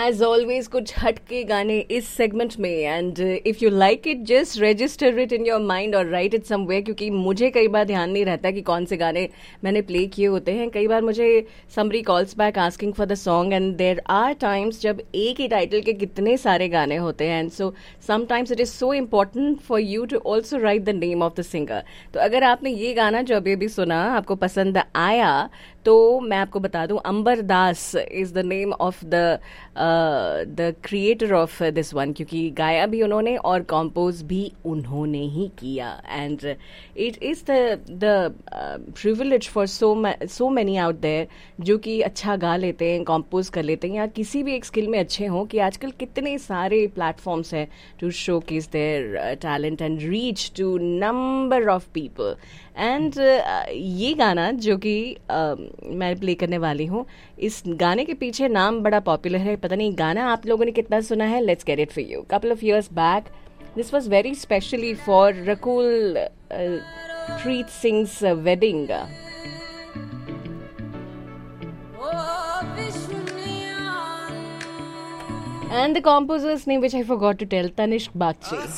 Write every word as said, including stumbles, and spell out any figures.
As always कुछ हटके गाने इस सेगमेंट में, and if you like it just register it in your mind और राइट इट समवेयर, क्योंकि मुझे कई बार ध्यान नहीं रहता कि कौन से गाने मैंने प्ले किए होते हैं. कई बार मुझे somebody calls back asking for the song, and there are times जब एक ही टाइटल के कितने सारे गाने होते हैं, and so sometimes it is so important for you to also right the name of the singer. तो अगर आपने ये गाना जो अभी अभी सुना आपको पसंद आया, तो मैं आपको बता दूं, अंबर दास is the name of the the creator of this one, क्योंकि गाया भी उन्होंने और कंपोज भी उन्होंने ही किया. And it is the the privilege for so so many out there जो कि अच्छा गा लेते हैं, कंपोज कर लेते हैं या किसी भी एक स्किल में अच्छे हों, कि आजकल कितने सारे प्लेटफॉर्म्स हैं to show case their talent and reach to number of people. And ये गाना जो कि uh, मैं प्ले करने वाली हूँ, इस गाने के पीछे नाम बड़ा पॉपुलर है. पता नहीं गाना आप लोगों ने कितना सुना है. Let's get it for you. Couple of years back this was very specially for Rakul Preet सिंह's wedding. And the composer's name, which I forgot to tell, Tanishq Bagchi.